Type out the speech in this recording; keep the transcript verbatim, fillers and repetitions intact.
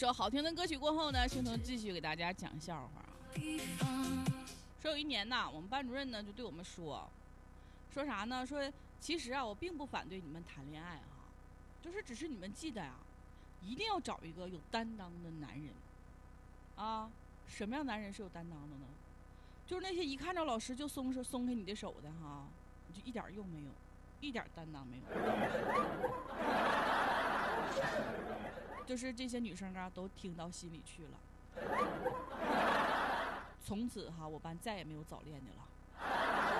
首好听的歌曲过后呢，星彤继续给大家讲笑话啊。说有一年呐，我们班主任呢就对我们说，说啥呢？说其实啊，我并不反对你们谈恋爱哈，就是只是你们记得呀、啊，一定要找一个有担当的男人啊。什么样男人是有担当的呢？就是那些一看到老师就松手松开你的手的哈，你就一点用没有，一点担当没有。就是这些女生啊，都听到心里去了。从此哈，我班再也没有早恋的了。